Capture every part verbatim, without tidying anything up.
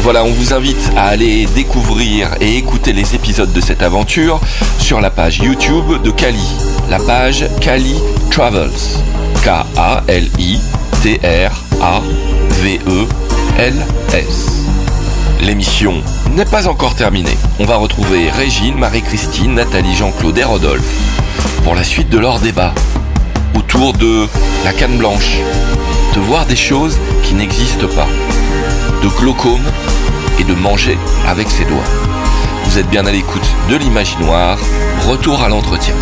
Voilà, on vous invite à aller découvrir et écouter les épisodes de cette aventure sur la page YouTube de Kali, la page Kali Travels, K A L I T R A V E L S. L'émission n'est pas encore terminée. On va retrouver Régine, Marie-Christine, Nathalie, Jean-Claude et Rodolphe pour la suite de leur débat autour de la canne blanche, de voir des choses qui n'existent pas, de glaucome et de manger avec ses doigts. Vous êtes bien à l'écoute de l'Imaginoire. Retour à l'entretien.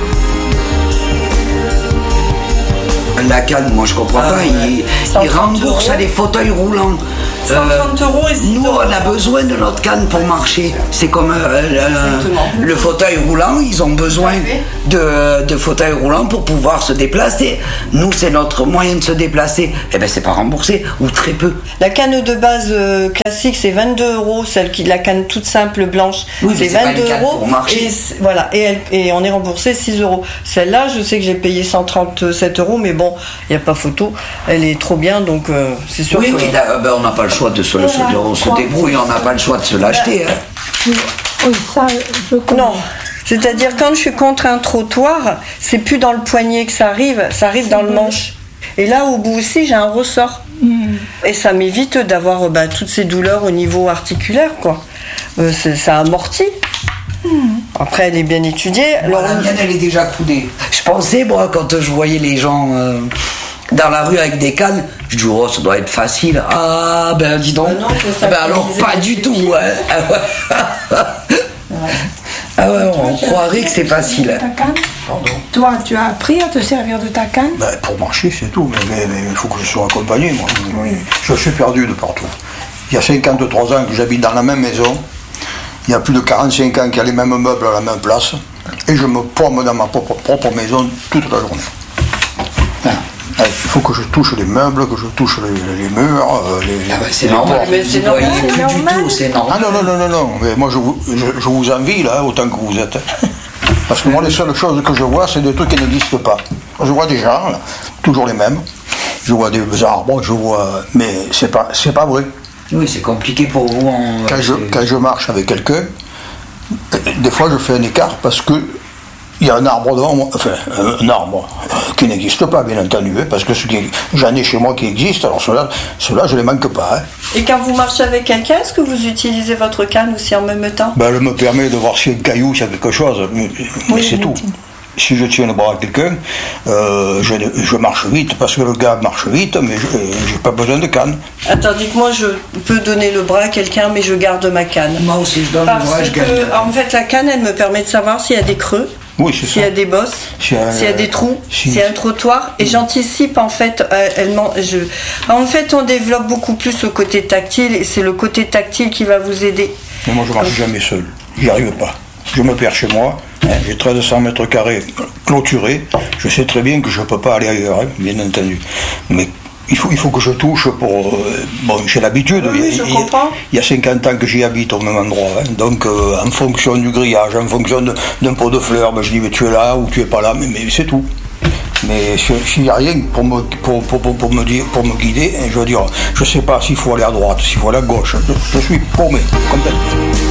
La canne, moi je comprends ah, pas, il, il rembourse à des fauteuils roulants. cent trente euros et six nous, euros. on a besoin de notre canne pour marcher. C'est comme euh, le, le fauteuil roulant, ils ont besoin de, de fauteuil roulant pour pouvoir se déplacer. Nous, c'est notre moyen de se déplacer. Eh bien, c'est pas remboursé, ou très peu. La canne de base euh, classique, c'est vingt-deux euros. Celle qui, la canne toute simple blanche, oui, c'est vingt-deux euros. Et, voilà, et, elle, et on est remboursé six euros. Celle-là, je sais que j'ai payé cent trente-sept euros, mais bon, il n'y a pas photo. Elle est trop bien, donc euh, c'est sûr oui, que... Oui, ben, on n'a pas le choix de se, se, on se débrouille, on n'a pas le choix de se l'acheter. Hein. Oui, ça, je comprends. Non, c'est-à-dire quand je suis contre un trottoir, c'est plus dans le poignet que ça arrive, ça arrive dans le manche. Et là, au bout aussi, j'ai un ressort. Mm. Et ça m'évite d'avoir bah, toutes ces douleurs au niveau articulaire, quoi. Euh, ça amortit. Mm. Après, elle est bien étudiée. Alors, la mienne, elle est déjà coudée. Je pensais, moi, quand je voyais les gens... Euh... dans la rue avec des cannes, je dis oh ça doit être facile. Ah ben dis donc. Ah, non, ça, ben alors pas du tout. Hein. Ah ouais, ouais. Ah ouais on toi, croirait que c'est facile. Pardon. Toi tu as appris à te servir de ta canne? Ben, pour marcher c'est tout, mais il faut que je sois accompagné moi. Oui. Je suis perdu de partout. Il y a cinquante-trois ans que j'habite dans la même maison. Il y a plus de quarante-cinq ans qu'il y a les mêmes meubles à la même place. Et je me promène dans ma propre, propre maison toute la journée. Hein. Il faut que je touche les meubles, que je touche les, les murs, les... Ah bah c'est normal, mais c'est normal, c'est plus normal. du tout, c'est normal. Ah non, non, non, non, non, mais moi je vous, je, je vous envie là, autant que vous êtes. Parce que moi les seules choses que je vois, c'est des trucs qui n'existent pas. Je vois des gens, là, toujours les mêmes, je vois des arbres, je vois... Mais c'est pas, c'est pas vrai. Oui, c'est compliqué pour vous. En... Quand, je, quand je marche avec quelqu'un, des fois je fais un écart parce que il y a un arbre devant moi, enfin un arbre qui n'existe pas bien entendu, hein, parce que ce qui, j'en ai chez moi qui existe, alors ceux-là, ceux-là je les manque pas. Hein. Et quand vous marchez avec quelqu'un, est-ce que vous utilisez votre canne aussi en même temps? Ben, elle me permet de voir s'il y a un caillou, s'il y a quelque chose, mais, mais oui, c'est tout. Si je tiens le bras à quelqu'un, euh, je, je marche vite, parce que le gars marche vite, mais je n'ai pas besoin de canne. Attends, dites-moi, je peux donner le bras à quelqu'un, mais je garde ma canne. Moi aussi, je donne parce le bras, je garde. Que, en fait, la canne, elle me permet de savoir s'il y a des creux. Oui, c'est s'il y a des bosses, s'il y a, s'il y a des trous, si, s'il y a un trottoir, et j'anticipe en fait, euh, elle, je, en fait on développe beaucoup plus le côté tactile, et c'est le côté tactile qui va vous aider. Mais moi je marche jamais seul, j'y arrive pas. Je me perds chez moi, hein, j'ai mille trois cents mètres carrés clôturés, je sais très bien que je ne peux pas aller ailleurs, hein, bien entendu. Mais il faut, il faut que je touche pour... Euh, bon, j'ai l'habitude, oui, oui, je il, comprends. il y a cinquante ans que j'y habite au même endroit, hein, donc euh, en fonction du grillage, en fonction de, d'un pot de fleurs, ben, je dis mais tu es là ou tu es pas là, mais, mais c'est tout. Mais s'il n'y a rien pour me, pour, pour, pour, pour me dire, pour me guider, je veux dire, je ne sais pas s'il faut aller à droite, s'il faut aller à gauche, je, je suis paumé, complètement.